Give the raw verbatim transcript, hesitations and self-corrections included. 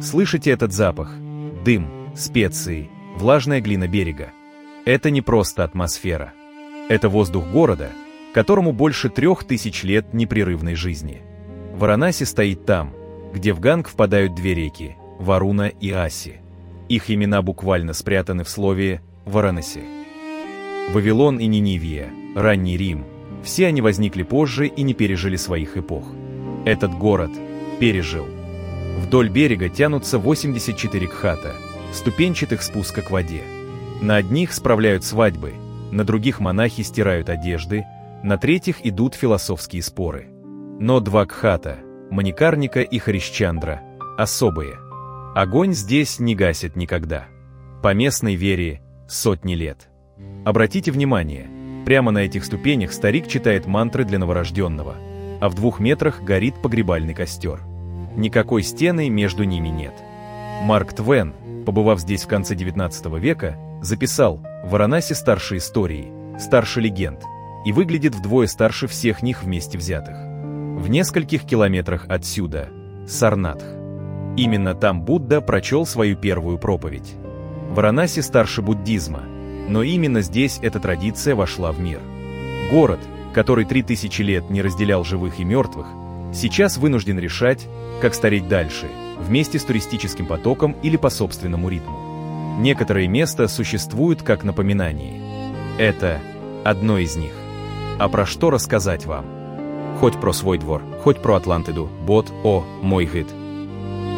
Слышите этот запах? Дым, специи, влажная глина берега. Это не просто атмосфера. Это воздух города, которому больше трех тысяч лет непрерывной жизни. Варанаси стоит там, где в Ганг впадают две реки – Варуна и Аси. Их имена буквально спрятаны в слове «Варанаси». Вавилон и Ниневия, ранний Рим – все они возникли позже и не пережили своих эпох. Этот город пережил. Вдоль берега тянутся восемьдесят четыре кхата, ступенчатых спуска к воде. На одних справляют свадьбы, на других монахи стирают одежды, на третьих идут философские споры. Но два кхата, Маникарника и Харишчандра, особые. Огонь здесь не гасит никогда. По местной вере сотни лет. Обратите внимание, прямо на этих ступенях старик читает мантры для новорожденного, а в двух метрах горит погребальный костер. Никакой стены между ними нет. Марк Твен, побывав здесь в конце девятнадцатого века, записал: «Варанаси старше истории, старше легенд, и выглядит вдвое старше всех них вместе взятых». В нескольких километрах отсюда – Сарнатх. Именно там Будда прочел свою первую проповедь. Варанаси старше буддизма, но именно здесь эта традиция вошла в мир. Город, который три тысячи лет не разделял живых и мертвых, сейчас вынужден решать, как стареть дальше, вместе с туристическим потоком или по собственному ритму. Некоторые места существуют как напоминание. Это одно из них. А про что рассказать вам? Хоть про свой двор, хоть про Атлантиду, бот, о, мой гид.